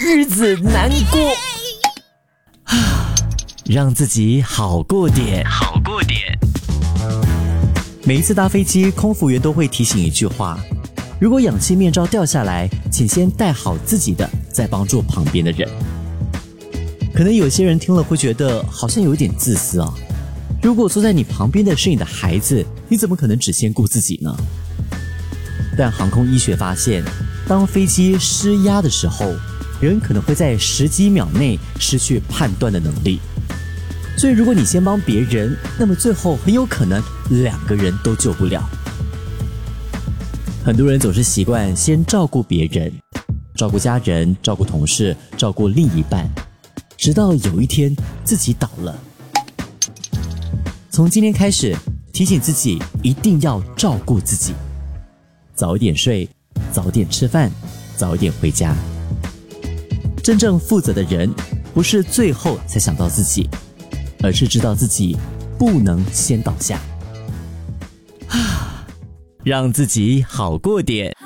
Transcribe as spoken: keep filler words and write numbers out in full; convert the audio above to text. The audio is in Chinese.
日子难过，让自己好过点，好过点。每一次搭飞机，空服员都会提醒一句话：如果氧气面罩掉下来，请先戴好自己的，再帮助旁边的人。可能有些人听了会觉得好像有一点自私啊。如果坐在你旁边的是你的孩子，你怎么可能只先顾自己呢？但航空医学发现，当飞机失压的时候，人可能会在十几秒内失去判断的能力。所以如果你先帮别人，那么最后很有可能两个人都救不了。很多人总是习惯先照顾别人，照顾家人，照顾同事，照顾另一半，直到有一天自己倒了。从今天开始，提醒自己一定要照顾自己，早一点睡，早点吃饭，早一点回家。真正负责的人，不是最后才想到自己，而是知道自己不能先倒下，让自己好过点。